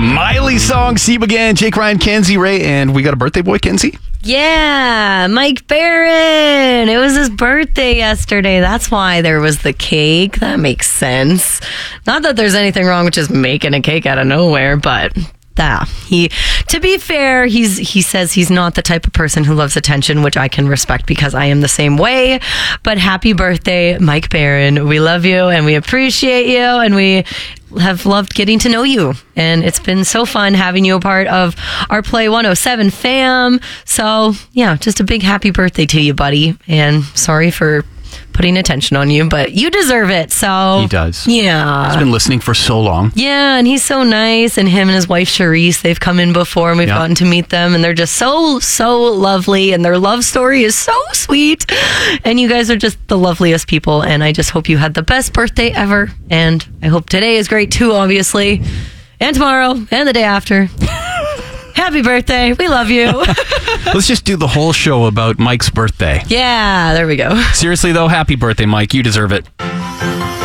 Miley song, Sieb again, Jake Ryan, Kenzie Ray, and we got a birthday boy, Kenzie. Yeah, Mike Barron. It was his birthday yesterday. That's why there was the cake. That makes sense. Not that there's anything wrong with just making a cake out of nowhere, but to be fair, he says he's not the type of person who loves attention, which I can respect because I am the same way. But happy birthday, Mike Barron. We love you and we appreciate you, and we have loved getting to know you, and it's been so fun having you a part of our Play 107 fam. So yeah, just a big happy birthday to you, buddy, and sorry for putting attention on you, but you deserve it. So He does. Yeah. He's been listening for so long. Yeah, and he's so nice, and him and his wife Charisse, they've come in before and we've gotten to meet them, and they're just so lovely, and their love story is so sweet, and you guys are just the loveliest people, and I just hope you had the best birthday ever, and I hope today is great too, obviously, and tomorrow, and the day after. Happy birthday. We love you. Let's just do the whole show about Mike's birthday. Yeah, there we go. Seriously though, happy birthday, Mike. You deserve it.